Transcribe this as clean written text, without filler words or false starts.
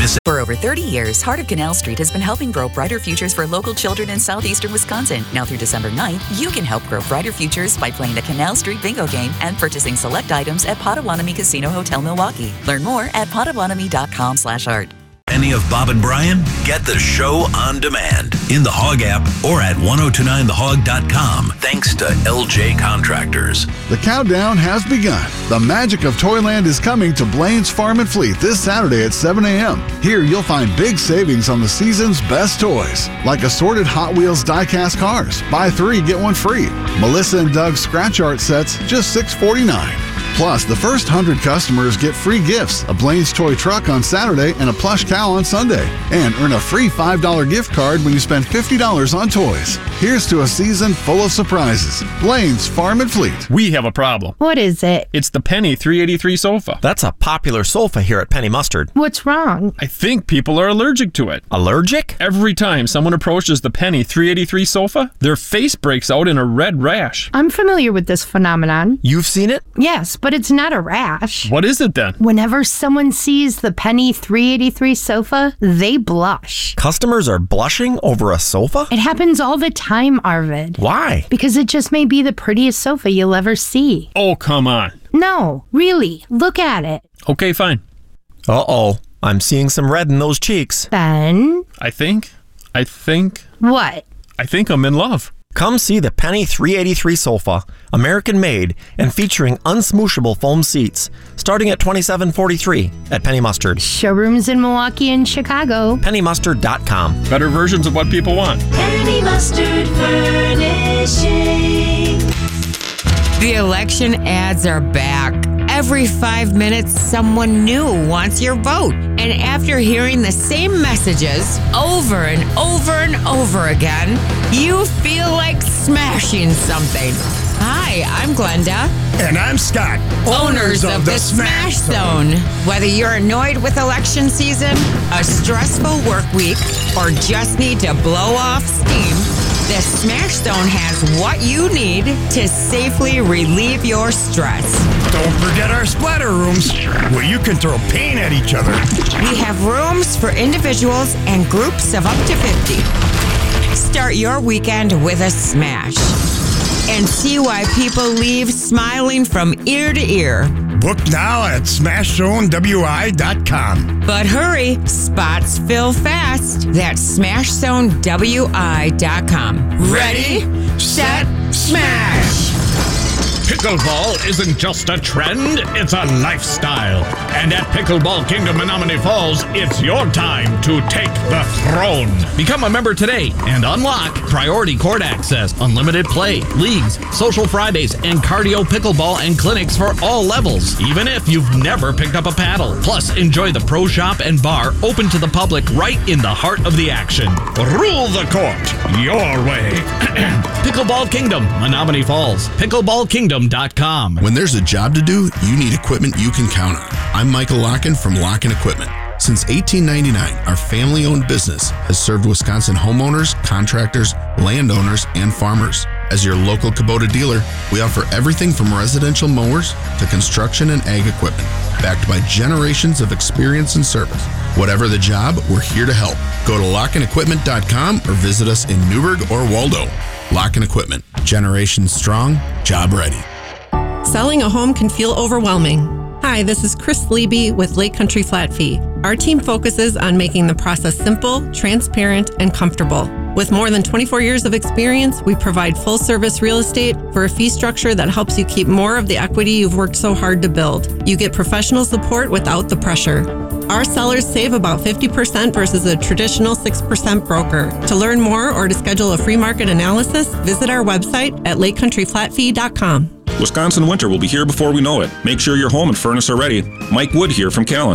Madison. For over 30 years, Heart of Canal Street has been helping grow brighter futures for local children in southeastern Wisconsin. Now through December 9th, you can help grow brighter futures by playing the Canal Street Bingo game and purchasing select items at Potawatomi Casino Hotel Milwaukee. Learn more at potawatomi.com/art. Any of Bob and Brian? Get the show on demand in the Hog app or at 1029thehog.com. Thanks to LJ Contractors. The countdown has begun. The magic of Toyland is coming to Blaine's Farm and Fleet this Saturday at 7 a.m. Here you'll find big savings on the season's best toys, like assorted Hot Wheels die-cast cars. Buy 3, get 1 free. Melissa and Doug's scratch art sets, just $6.49. Plus, the first 100 customers get free gifts, a Blaine's Toy Truck on Saturday and a plush cow on Sunday. And earn a free $5 gift card when you spend $50 on toys. Here's to a season full of surprises. Blaine's Farm and Fleet. We have a problem. What is it? It's the Penny 383 sofa. That's a popular sofa here at Penny Mustard. What's wrong? I think people are allergic to it. Allergic? Every time someone approaches the Penny 383 sofa, their face breaks out in a red rash. I'm familiar with this phenomenon. You've seen it? Yes, but it's not a rash. What is it then? Whenever someone sees the Penny 383 sofa, they blush. Customers are blushing over a sofa? It happens all the time, Arvid. Why? Because it just may be the prettiest sofa you'll ever see. Oh, come on. No, really. Look at it. Okay, fine. Uh-oh. I'm seeing some red in those cheeks. Ben? I think. What? I think I'm in love. Come see the Penny 383 sofa, American-made and featuring unsmooshable foam seats, starting at $27.43 at Penny Mustard. Showrooms in Milwaukee and Chicago. PennyMustard.com. Better versions of what people want. Penny Mustard Furnishing. The election ads are back. Every 5 minutes, someone new wants your vote. And after hearing the same messages over and over and over again, you feel like smashing something. Hi, I'm Glenda. And I'm Scott, owners of the Smash Zone. Whether you're annoyed with election season, a stressful work week, or just need to blow off steam, the Smash Zone has what you need to safely relieve your stress. Don't forget our splatter rooms, where you can throw paint at each other. We have rooms for individuals and groups of up to 50. Start your weekend with a smash and see why people leave smiling from ear to ear. Book now at SmashZoneWI.com. But hurry, spots fill fast. That's SmashZoneWI.com. Ready, set, smash! Pickleball isn't just a trend, it's a lifestyle. And at Pickleball Kingdom in Menominee Falls, it's your time to take the throne. Become a member today and unlock priority court access, unlimited play, leagues, social Fridays, and cardio pickleball and clinics for all levels, even if you've never picked up a paddle. Plus, enjoy the pro shop and bar open to the public right in the heart of the action. Rule the court your way. Pickleball Kingdom, Menominee Falls. PickleballKingdom.com. When there's a job to do, you need equipment you can count on. I'm Michael Locken from Locken Equipment. Since 1899, our family-owned business has served Wisconsin homeowners, contractors, landowners, and farmers. As your local Kubota dealer, we offer everything from residential mowers to construction and ag equipment, backed by generations of experience and service. Whatever the job, we're here to help. Go to LockenEquipment.com or visit us in Newburgh or Waldo. Locken Equipment. Generations strong, job ready. Selling a home can feel overwhelming. Hi, this is Chris Leby with Lake Country Flat Fee. Our team focuses on making the process simple, transparent, and comfortable. With more than 24 years of experience, we provide full-service real estate for a fee structure that helps you keep more of the equity you've worked so hard to build. You get professional support without the pressure. Our sellers save about 50% versus a traditional 6% broker. To learn more or to schedule a free market analysis, visit our website at lakecountryflatfee.com. Wisconsin winter will be here before we know it. Make sure your home and furnace are ready. Mike Wood here from Callan.